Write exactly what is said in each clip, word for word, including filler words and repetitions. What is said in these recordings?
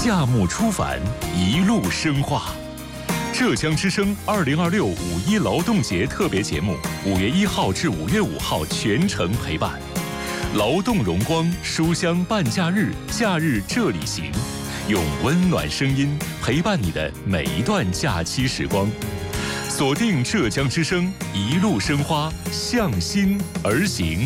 夏木初返，一路深化。浙江之声二零二六五一劳动节特别节目，五月一号至五月五号全程陪伴。劳动荣光，书香伴假日，假日这里行，用温暖声音陪伴你的每一段假期时光。锁定浙江之声，一路生花，向心而行。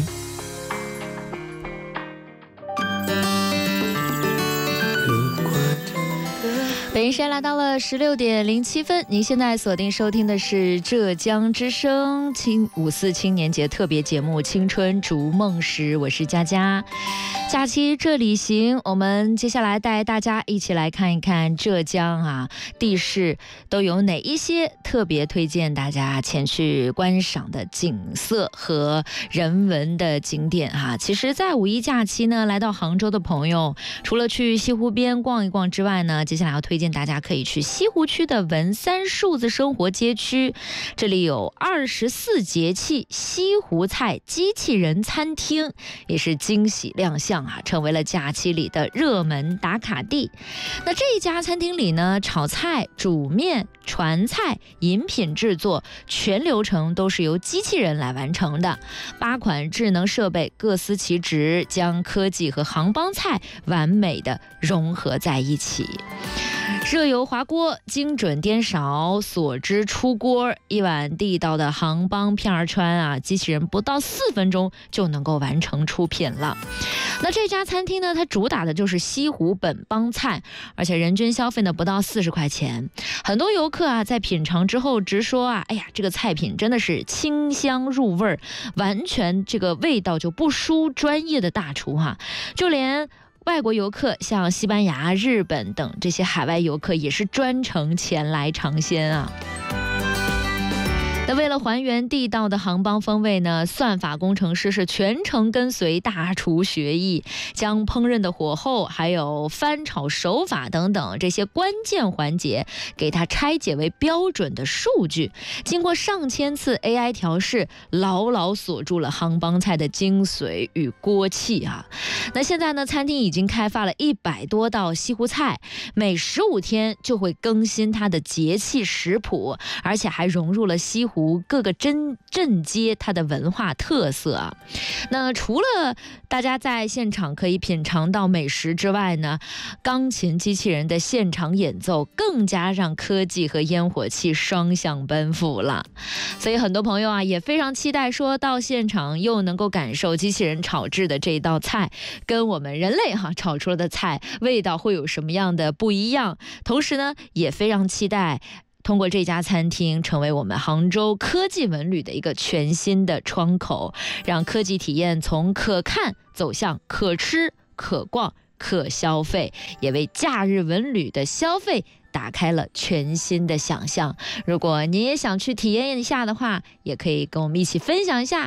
北京时间来到了十六点零七分，您现在锁定收听的是浙江之声青五四青年节特别节目《青春逐梦时》，我是佳佳。假期这里行，我们接下来带大家一起来看一看浙江啊地势都有哪一些特别推荐大家前去观赏的景色和人文的景点啊。其实，在五一假期呢，来到杭州的朋友，除了去西湖边逛一逛之外呢，接下来要推荐大家可以去西湖区的文三数字生活街区，这里有二十四节气西湖菜机器人餐厅，也是惊喜亮相啊，成为了假期里的热门打卡地。那这一家餐厅里呢，炒菜、煮面、传菜、饮品制作全流程都是由机器人来完成的，八款智能设备各司其职，将科技和杭帮菜完美的融合在一起。热油滑锅，精准颠勺，锁汁出锅，一碗地道的杭帮片儿川啊，机器人不到四分钟就能够完成出品了。那这家餐厅呢，它主打的就是西湖本帮菜，而且人均消费呢不到四十块钱。很多游客啊在品尝之后直说啊，哎呀，这个菜品真的是清香入味，完全这个味道就不输专业的大厨哈、啊，就连外国游客像西班牙、日本等这些海外游客也是专程前来尝鲜啊。那为了还原地道的杭帮风味呢，算法工程师是全程跟随大厨学艺，将烹饪的火候还有翻炒手法等等这些关键环节给它拆解为标准的数据，经过上千次 A I 调试，牢牢锁住了杭帮菜的精髓与锅气啊。那现在呢，餐厅已经开发了一百多道西湖菜，每十五天就会更新它的节气食谱，而且还融入了西湖各个镇镇街它的文化特色啊。那除了大家在现场可以品尝到美食之外呢，钢琴机器人的现场演奏更加让科技和烟火气双向奔赴了。所以很多朋友啊也非常期待说到现场又能够感受机器人炒制的这一道菜跟我们人类哈、啊、炒出来的菜味道会有什么样的不一样，同时呢也非常期待通过这家餐厅成为我们杭州科技文旅的一个全新的窗口，让科技体验从可看走向可吃、可逛、可消费，也为假日文旅的消费打开了全新的想象。如果您也想去体验一下的话，也可以跟我们一起分享一下